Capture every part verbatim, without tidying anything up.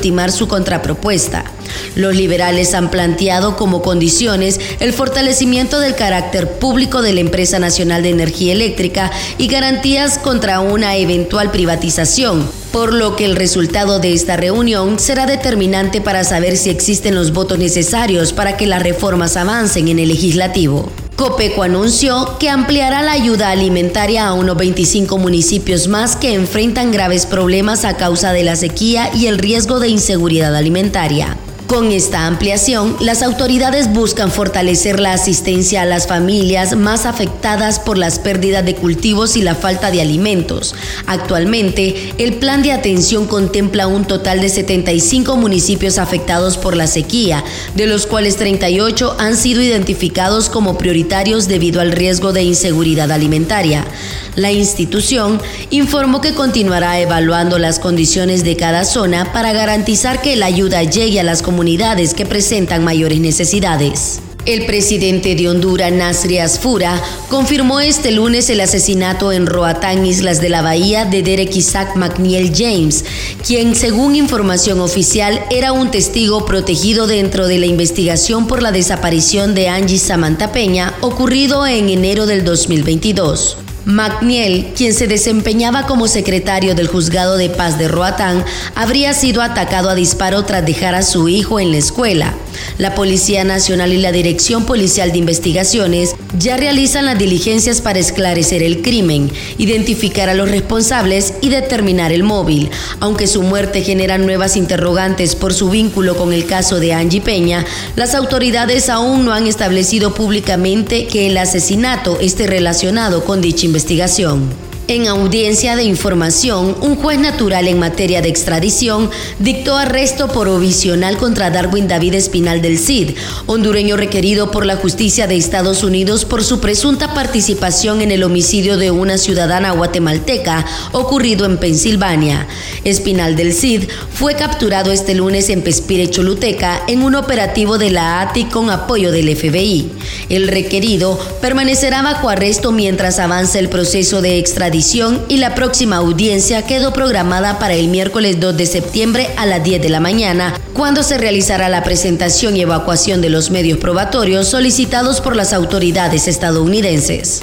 ultimar su contrapropuesta. Los liberales han planteado como condiciones el fortalecimiento del carácter público de la Empresa Nacional de Energía Eléctrica y garantías contra una eventual privatización, por lo que el resultado de esta reunión será determinante para saber si existen los votos necesarios para que las reformas avancen en el legislativo. Copeco anunció que ampliará la ayuda alimentaria a unos veinticinco municipios más que enfrentan graves problemas a causa de la sequía y el riesgo de inseguridad alimentaria. Con esta ampliación, las autoridades buscan fortalecer la asistencia a las familias más afectadas por las pérdidas de cultivos y la falta de alimentos. Actualmente, el plan de atención contempla un total de setenta y cinco municipios afectados por la sequía, de los cuales treinta y ocho han sido identificados como prioritarios debido al riesgo de inseguridad alimentaria. La institución informó que continuará evaluando las condiciones de cada zona para garantizar que la ayuda llegue a las comunidades comunidades que presentan mayores necesidades. El presidente de Honduras, Nasri Asfura, confirmó este lunes el asesinato en Roatán, Islas de la Bahía, de Derek Isaac McNeil James, quien, según información oficial, era un testigo protegido dentro de la investigación por la desaparición de Angie Samantha Peña, ocurrido en enero del dos mil veintidós. McNeil, quien se desempeñaba como secretario del Juzgado de Paz de Roatán, habría sido atacado a disparo tras dejar a su hijo en la escuela. La Policía Nacional y la Dirección Policial de Investigaciones ya realizan las diligencias para esclarecer el crimen, identificar a los responsables y determinar el móvil. Aunque su muerte genera nuevas interrogantes por su vínculo con el caso de Angie Peña, las autoridades aún no han establecido públicamente que el asesinato esté relacionado con dicha investigación. En audiencia de información, un juez natural en materia de extradición dictó arresto provisional contra Darwin David Espinal del Cid, hondureño requerido por la justicia de Estados Unidos por su presunta participación en el homicidio de una ciudadana guatemalteca ocurrido en Pensilvania. Espinal del Cid fue capturado este lunes en Pespire, Choluteca, en un operativo de la A T I con apoyo del F B I. El requerido permanecerá bajo arresto mientras avanza el proceso de extradición y la próxima audiencia quedó programada para el miércoles dos de septiembre a las diez de la mañana, cuando se realizará la presentación y evacuación de los medios probatorios solicitados por las autoridades estadounidenses.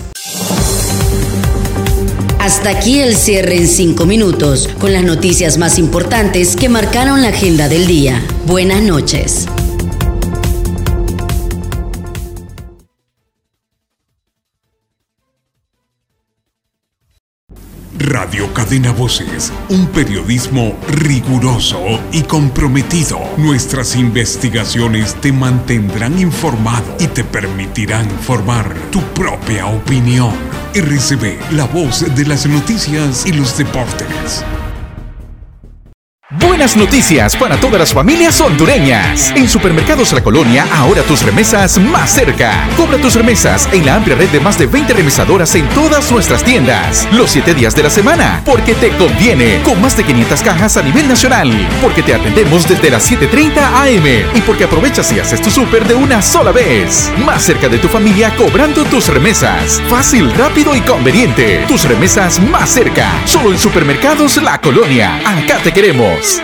Hasta aquí el cierre en cinco minutos, con las noticias más importantes que marcaron la agenda del día. Buenas noches. Radio Cadena Voces, un periodismo riguroso y comprometido. Nuestras investigaciones te mantendrán informado y te permitirán formar tu propia opinión. R C B, la voz de las noticias y los deportes. Buenas noticias para todas las familias hondureñas. En Supermercados La Colonia, ahora tus remesas más cerca. Cobra tus remesas en la amplia red de más de veinte remesadoras en todas nuestras tiendas. Los siete días de la semana, porque te conviene. Con más de quinientas cajas a nivel nacional. Porque te atendemos desde las siete treinta a eme. Y porque aprovechas y haces tu súper de una sola vez. Más cerca de tu familia cobrando tus remesas. Fácil, rápido y conveniente. Tus remesas más cerca. Solo en Supermercados La Colonia. Acá te queremos.